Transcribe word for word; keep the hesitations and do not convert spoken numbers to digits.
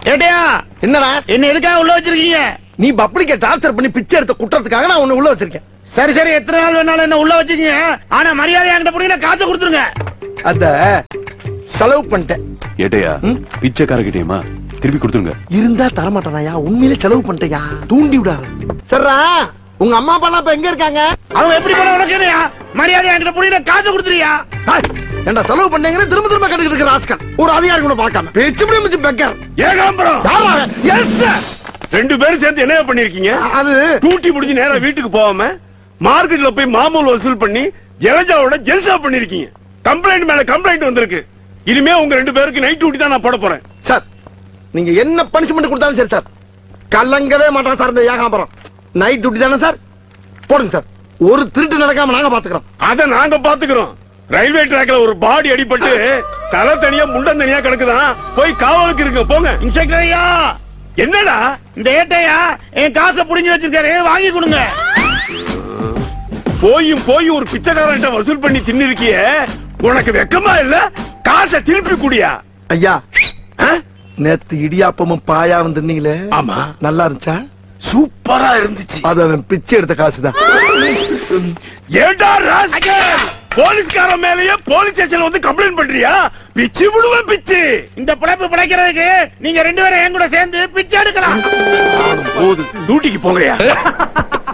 ஏட்டையா என்னடா என்ன எதுக்காக உள்ள வச்சிருக்கீங்க? நீ பப்ளிக்க டார்ச்சர் பண்ணி பிச்சை எடுத்த குற்றத்துக்காக நான் உன்னை உள்ள வச்சிருக்கேன். சரி சரி, எத்தனை நாள் வேணாலும் என்ன உள்ள வச்சுக்கீங்க. ஆனா மரியாதை என்கிட்ட புரியல, காசை கொடுத்துருங்க. அத செலவு பண்ணிட்டேன். ஏட்டையா பிச்சைக்காரகிட்டேமா திருப்பி கொடுத்துருங்க. இருந்தா தரமாட்டானாயா? உண்மையிலே செலவு பண்ணிட்டேயா, தூண்டி விடாத. சரிடா, உங்க அம்மா அப்பா எல்லாம் இப்ப எங்க இருக்காங்க? அவங்க எப்படி பண்ண உனக்கு என்னையா? மரியாதை என்கிட்ட புரியல, காசை கொடுத்துறியா? ஏண்டா செலவு பண்ணீங்கன்னு திரும்ப திரும்ப கட்டிட்டு இருக்கிற ராஸ்கல். ஒரு அதிகாரி கூட பார்க்காம பேச்சு இப்படி மிச்சு பெக்கர். ஏகாம்பரம், எஸ் ரெண்டு பேரும் சேர்ந்து என்ன பண்ணிருக்கீங்க? அது டூட்டி முடிஞ்சு நேரா வீட்டுக்கு போகாம மார்க்கெட்ல போய் மாமூல் வசூல் பண்ணி ஜலஜாவோட ஜெல்சா பண்ணிருக்கீங்க. கம்ப்ளைண்ட் மேல கம்ப்ளைண்ட் வந்திருக்கு. இனிமே உங்க ரெண்டு பேருக்கு நைட் டியூட்டி தான் நான் போட போறேன். சார், நீங்க என்ன பனிஷ்மெண்ட் கொடுத்தாலும் சரி சார், கலங்கவே மாட்டான் சார் இந்த ஏகாம்பரம். நைட் டியூட்டி தானே சார், போடுங்க சார். ஒரு திருட்டு நடக்காம நாங்க பாத்துக்கிறோம். அத நாங்க பாத்துக்கிறோம். ரயில்வே ட்ராக்ல ஒரு பாடி அடிபட்டு தலை தனியா முண்டம் தனியா கிடக்குதான், போய் காவலுக்கு இருக்கு போங்க. இன்ஸ்பெக்டர் ஐயா, என்னடா இந்த ஏட்டையா என் காசை புடிஞ்சு வச்சிருக்காரு, வாங்கி கொடுங்க. போயும் போய் ஒரு பிச்சைக்காரன்ட்ட வசூல் பண்ணி தின்னு இருக்கியே, உனக்கு வெக்கமா இல்ல? காசை திருப்பி குடியா. ஐயா, நேத்து இடியாப்பமும் பாயா வந்திருந்தீங்களே, ஆமா, நல்லா இருந்துச்சா? சூப்பரா இருந்துச்சு. அது அவன் பிச்சை எடுத்த காசுதான். ஏண்டா ராஸ்கல், போலீஸ்காரன் மேலயே போலீஸ் ஸ்டேஷன்ல வந்து கம்ப்ளைண்ட் பண்றியா? பிச்சு விடுவேன் பிச்சு. இந்த பிழைப்பு பிழைக்கிறதுக்கு நீங்க ரெண்டு பேரும் என் கூட சேர்ந்து பிச்சை எடுக்கலாம். போது, டியூட்டிக்கு போங்கயா.